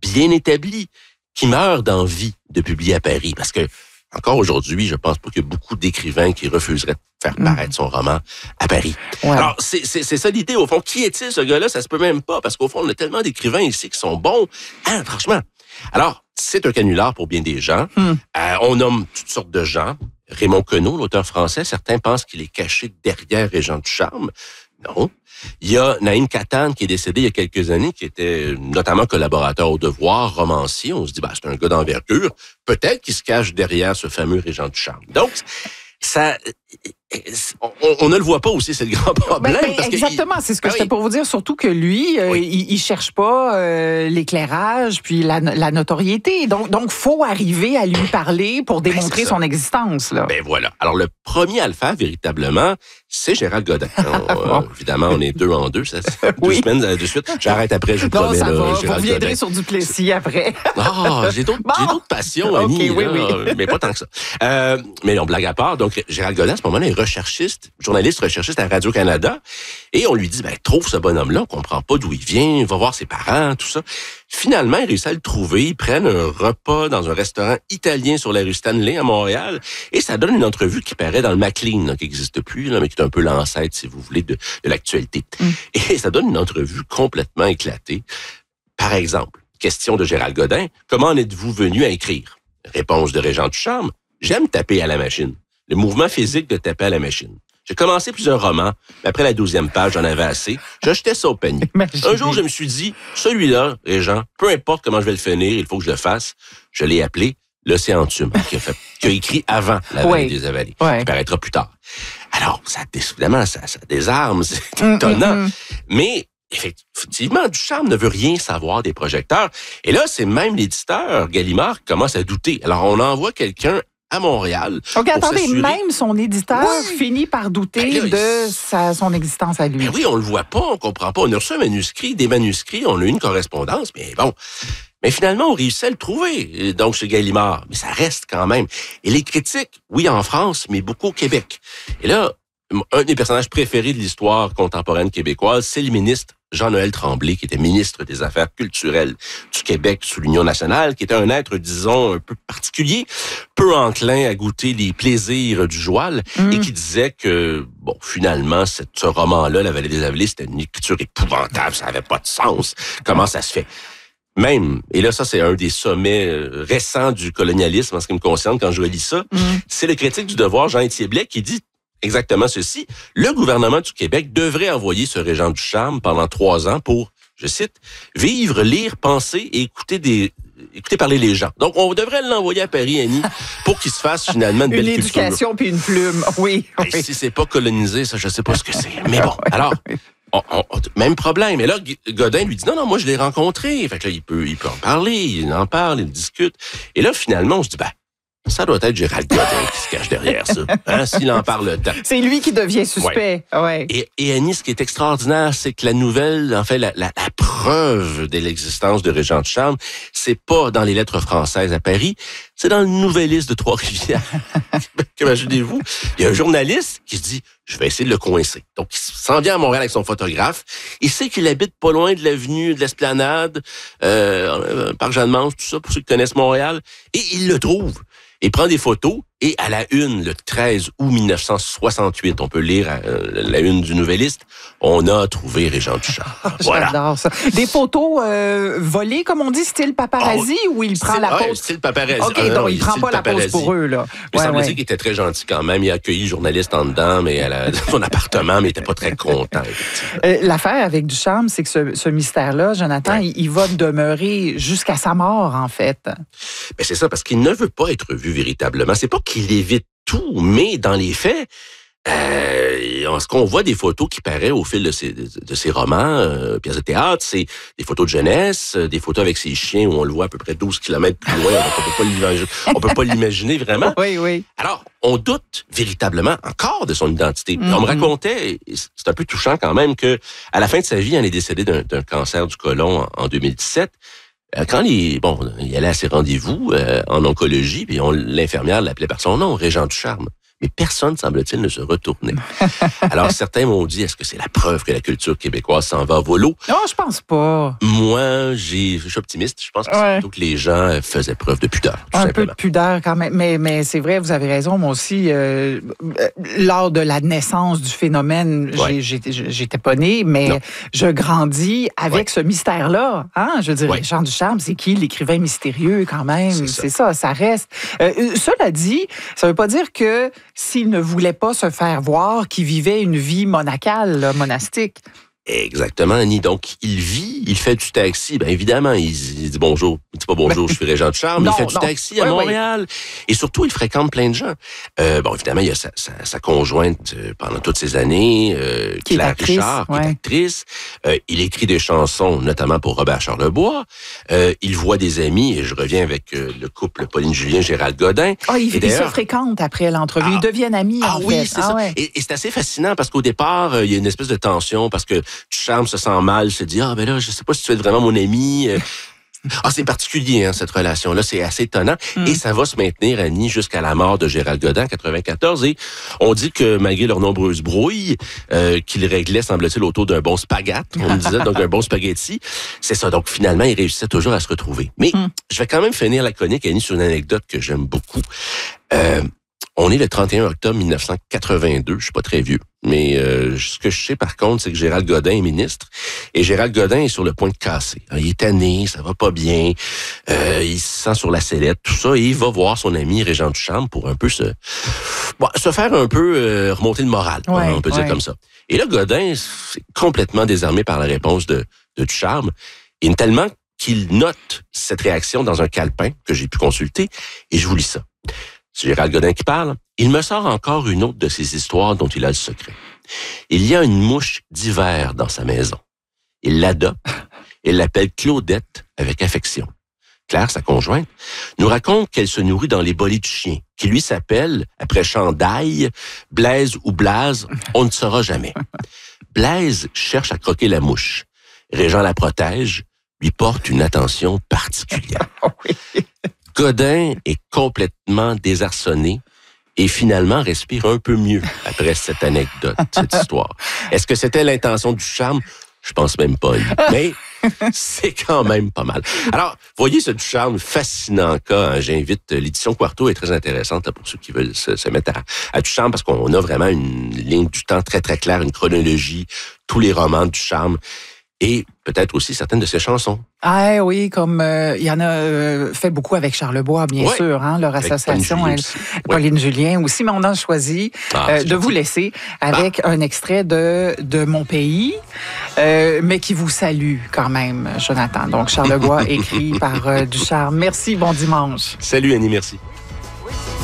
bien établi, qui meurt d'envie de publier à Paris. Parce que, encore aujourd'hui, je pense pas qu'il y a beaucoup d'écrivains qui refuseraient de faire paraître son roman à Paris. Ouais. Alors, c'est ça l'idée, au fond. Qui est-il, ce gars-là? Ça se peut même pas, parce qu'au fond, on a tellement d'écrivains ici qui sont bons. Hein, franchement. Alors, c'est un canular pour bien des gens. On nomme toutes sortes de gens. Raymond Queneau, l'auteur français, certains pensent qu'il est caché derrière Régent Ducharme. Non. Il y a Naïm Katane qui est décédé il y a quelques années, qui était notamment collaborateur au Devoir, romancier. On se dit, c'est un gars d'envergure. Peut-être qu'il se cache derrière ce fameux Régent Ducharme. Donc, ça, on ne le voit pas aussi, c'est le grand problème. Exactement, c'est ce que j'étais pour vous dire. Surtout que lui, il cherche pas l'éclairage puis la notoriété. Donc, faut arriver à lui parler pour démontrer son existence. Là. Voilà. Alors, le premier à le faire, véritablement, c'est Gérald Godin. Évidemment, on est 2 en 2. Ça, 2 semaines de suite. J'arrête après, je vous promets. Ça va. Gérald Vous reviendrez sur Duplessis après. J'ai d'autres passions, Annie. Oui. Mais pas tant que ça. Mais on blague à part. Donc, Gérald Godin, à ce moment-là, est journaliste recherchiste à Radio-Canada. Et on lui dit, trouve ce bonhomme-là, on comprend pas d'où il vient, va voir ses parents, tout ça. Finalement, il réussit à le trouver. Ils prennent un repas dans un restaurant italien sur la rue Stanley à Montréal. Et ça donne une entrevue qui paraît dans le Maclean, qui n'existe plus, là, mais qui est un peu l'ancêtre, si vous voulez, de l'actualité. Et ça donne une entrevue complètement éclatée. Par exemple, question de Gérald Godin, comment en êtes-vous venu à écrire? Réponse de Régent Ducharme, j'aime taper à la machine. Le mouvement physique de taper à la machine. J'ai commencé plusieurs romans, mais après la 12e page, j'en avais assez. J'achetais ça au panier. Un jour, je me suis dit, celui-là, Régent, peu importe comment je vais le finir, il faut que je le fasse. Je l'ai appelé L'Océan Tume, qui a écrit avant La Vallée des Avalées, qui paraîtra plus tard. Alors, évidemment, ça désarme, c'est étonnant. Mais effectivement, Ducharme ne veut rien savoir des projecteurs. Et là, c'est même l'éditeur, Gallimard, qui commence à douter. Alors, on envoie quelqu'un à Montréal. OK, attendez, même son éditeur finit par douter de son existence à lui. Oui, on le voit pas, on comprend pas. On a reçu des manuscrits, on a eu une correspondance, mais bon. Mais finalement, on réussit à le trouver, donc chez Gallimard. Mais ça reste quand même. Et les critiques, oui, en France, mais beaucoup au Québec. Et là, un des personnages préférés de l'histoire contemporaine québécoise, c'est le ministre Jean-Noël Tremblay, qui était ministre des Affaires culturelles du Québec sous l'Union nationale, qui était un être, disons, un peu particulier, peu enclin à goûter les plaisirs du joual, et qui disait que, finalement, ce roman-là, La Vallée des Avalées, c'était une écriture épouvantable, ça n'avait pas de sens. Comment ça se fait? Même, et là, ça, c'est un des sommets récents du colonialisme en ce qui me concerne quand je relis ça, c'est le critique du Devoir, Jean-Étienne Blais, qui dit exactement ceci. Le gouvernement du Québec devrait envoyer ce Régent Ducharme pendant 3 ans pour, je cite, vivre, lire, penser et écouter parler les gens. Donc, on devrait l'envoyer à Paris, Annie, pour qu'il se fasse finalement une belle culture. Une éducation puis une plume, oui. Si c'est pas colonisé, ça, je sais pas ce que c'est. Mais bon, alors, même problème. Et là, Godin lui dit, non, moi, je l'ai rencontré. Fait que là, il peut en parler, il en parle, il discute. Et là, finalement, on se dit, ça doit être Gérald Godin qui se cache derrière ça, s'il en parle tant. C'est lui qui devient suspect. Ouais. Et Annie, ce qui est extraordinaire, c'est que la nouvelle, en fait, la preuve de l'existence de Régent Ducharme, c'est pas dans les lettres françaises à Paris, c'est dans le Nouvelliste de Trois-Rivières. Imaginez-vous, il y a un journaliste qui se dit, je vais essayer de le coincer. Donc, il s'en vient à Montréal avec son photographe. Il sait qu'il habite pas loin de l'avenue de l'Esplanade, Parc Jeanne-Mance, tout ça, pour ceux qui connaissent Montréal. Et il le trouve. Et prend des photos, et à la une, le 13 août 1968, on peut lire la une du Nouvelliste, on a trouvé Régent Ducharme. Voilà. J'adore ça. Des photos volées, comme on dit, style paparazzi, ou il prend la pause? Style paparazzi. OK, donc il prend pas la pause pour eux, là. Il semble-t-il qu'il était très gentil quand même. Il a accueilli le journaliste en dedans, mais dans son appartement, mais il était pas très content. L'affaire avec Ducharme, c'est que ce mystère-là, Jonathan, il va demeurer jusqu'à sa mort, en fait. C'est ça, parce qu'il ne veut pas être vu véritablement. C'est pas qu'il évite tout, mais dans les faits, ce qu'on voit des photos qui paraissent au fil de ses romans, pièces de théâtre, c'est des photos de jeunesse, des photos avec ses chiens où on le voit à peu près 12 kilomètres plus loin. On peut pas l'imaginer vraiment. Oui. Alors, on doute véritablement encore de son identité. On me racontait, c'est un peu touchant quand même, que à la fin de sa vie, elle est décédée d'un cancer du côlon en 2017. Quand il allait à ses rendez-vous en oncologie, puis l'infirmière l'appelait par son nom, Régent Ducharme. Mais personne, semble-t-il, ne se retournait. Alors, certains m'ont dit, est-ce que c'est la preuve que la culture québécoise s'en va à volo? Non, je pense pas. Moi, je suis optimiste. Je pense que c'est plutôt que les gens faisaient preuve de pudeur, tout simplement. Peu de pudeur quand même. Mais c'est vrai, vous avez raison. Moi aussi, lors de la naissance du phénomène, j'étais pas née, mais je grandis avec ce mystère-là. Hein? Je veux dire, Richard Ducharme, c'est qui l'écrivain mystérieux quand même? C'est ça reste. Cela dit, ça veut pas dire que s'il ne voulait pas se faire voir, qu'il vivait une vie monacale, là, monastique. Exactement, Annie. Donc, il fait du taxi. Bien évidemment, il dit bonjour. Il dit pas bonjour, je suis Régent Ducharme. Il fait du taxi à Montréal. Et surtout, il fréquente plein de gens. Bon, évidemment, il y a sa conjointe pendant toutes ces années, Claire Richard, qui est actrice. Il écrit des chansons, notamment pour Robert Charlebois. Il voit des amis, et je reviens avec le couple Pauline Julien, Gérald Godin. Ils se fréquentent après l'entrevue. Ils deviennent amis, en fait. Oui, c'est ça. Ouais. Et c'est assez fascinant parce qu'au départ, il y a une espèce de tension parce que Ducharme se sent mal, se dit, ben là, je sais pas si tu es vraiment mon ami. C'est particulier, hein, cette relation-là. C'est assez étonnant. Et ça va se maintenir, Annie, jusqu'à la mort de Gérald Godin en 94. Et on dit que malgré leurs nombreuses brouilles, qu'ils réglaient, semble-t-il, autour d'un bon spaghette, on me disait, donc un bon spaghetti. C'est ça. Donc, finalement, ils réussissaient toujours à se retrouver. Mais je vais quand même finir la chronique, Annie, sur une anecdote que j'aime beaucoup. On est le 31 octobre 1982. Je suis pas très vieux. Mais ce que je sais, par contre, c'est que Gérald Godin est ministre. Et Gérald Godin est sur le point de casser. Il est tanné, ça va pas bien. Il se sent sur la sellette, tout ça. Et il va voir son ami Régent Ducharme pour un peu se faire un peu remonter le moral. On peut dire comme ça. Et là, Godin est complètement désarmé par la réponse de Ducharme. Et tellement qu'il note cette réaction dans un calepin que j'ai pu consulter. Et je vous lis ça. C'est Gérald Godin qui parle. Il me sort encore une autre de ces histoires dont il a le secret. Il y a une mouche d'hiver dans sa maison. Il l'adopte et l'appelle Claudette avec affection. Claire, sa conjointe, nous raconte qu'elle se nourrit dans les bolets du chien, qui lui s'appelle, après Chandaille, Blaise ou Blaze, on ne saura jamais. Blaise cherche à croquer la mouche. Régent la protège, lui porte une attention particulière. Godin est complètement désarçonné et finalement respire un peu mieux après cette anecdote, cette histoire. Est-ce que c'était l'intention du Ducharme? Je pense même pas. Mais c'est quand même pas mal. Alors, voyez ce Ducharme, fascinant cas. Hein, j'invite, l'édition Quarto est très intéressante là, pour ceux qui veulent se mettre à Ducharme parce qu'on a vraiment une ligne du temps très, très claire, une chronologie, tous les romans de Ducharme. Et peut-être aussi certaines de ses chansons. Ah oui, comme il y en a fait beaucoup avec Charlebois, bien sûr, hein, leur association, Pauline Julien aussi, mais on a choisi de vous laisser avec un extrait de Mon pays, mais qui vous salue quand même, Jonathan. Donc Charlebois, écrit par Ducharme. Merci, bon dimanche. Salut Annie, merci.